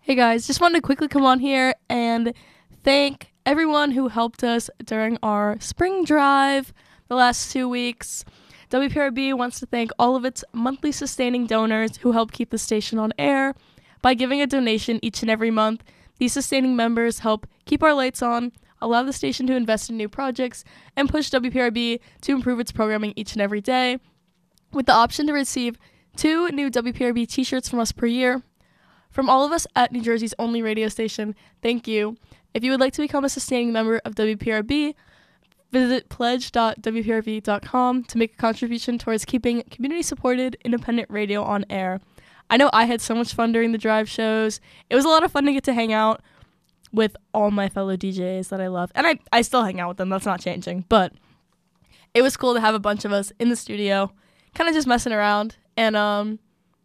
Hey guys, just wanted to quickly come on here and thank everyone who helped us during our spring drive the last 2 weeks. WPRB wants to thank all of its monthly sustaining donors who help keep the station on air. By giving a donation each and every month, these sustaining members help keep our lights on, allow the station to invest in new projects, and push WPRB to improve its programming each and every day. With the option to receive 2 new WPRB t-shirts from us per year. From all of us at New Jersey's only radio station, thank you. If you would like to become a sustaining member of WPRB, visit pledge.wprb.com to make a contribution towards keeping community-supported independent radio on air. I know I had so much fun during the drive shows. It was a lot of fun to get to hang out with all my fellow DJs that I love. And I still hang out with them. That's not changing. But it was cool to have a bunch of us in the studio, kind of just messing around. And,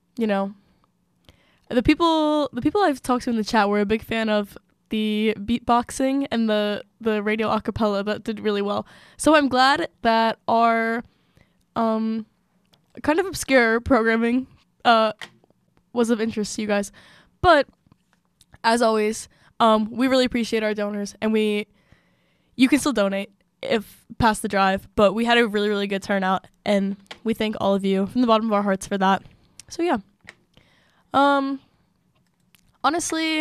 the people I've talked to in the chat were a big fan of the beatboxing and the radio acapella that did really well. So I'm glad that our kind of obscure programming was of interest to you guys. But as always, we really appreciate our donors, and you can still donate if past the drive, but we had a really, really good turnout, and we thank all of you from the bottom of our hearts for that. So yeah. Honestly,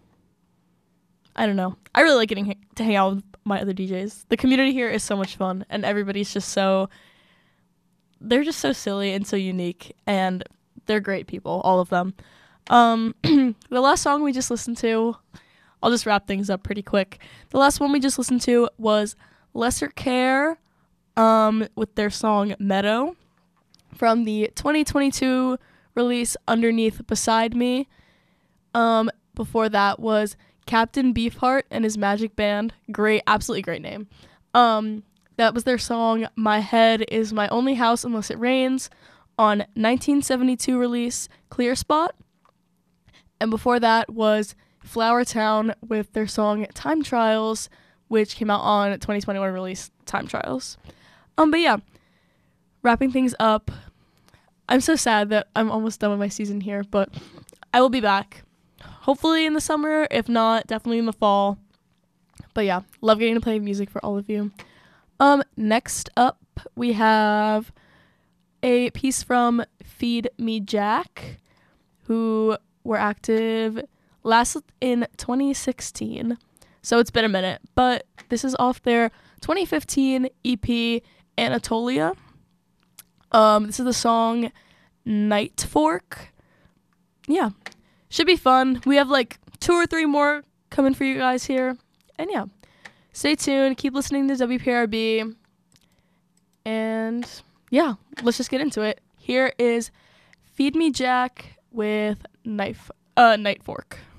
I don't know. I really like getting to hang out with my other DJs. The community here is so much fun, and everybody's just they're just so silly and so unique, and they're great people, all of them. The last song we just listened to, I'll just wrap things up pretty quick. The last one we just listened to was Lesser Care, with their song Meadow from the 2022 release Underneath Beside Me. Before that was Captain Beefheart and his Magic Band. Great, absolutely great name. That was their song My Head Is My Only House Unless It Rains on 1972 release Clear Spot. And before that was Flower Town with their song Time Trials, which came out on 2021 release Time Trials. But yeah, wrapping things up. I'm so sad that I'm almost done with my season here, but I will be back. Hopefully in the summer, if not, definitely in the fall. But yeah, love getting to play music for all of you. Next up, we have a piece from Feed Me Jack, who were active last in 2016. So it's been a minute, but this is off their 2015 EP, Anatolia. This is the song Night Fork. Yeah, should be fun. We have like 2 or 3 more coming for you guys here. And yeah, stay tuned. Keep listening to WPRB. And yeah, let's just get into it. Here is Feed Me Jack with Night Fork.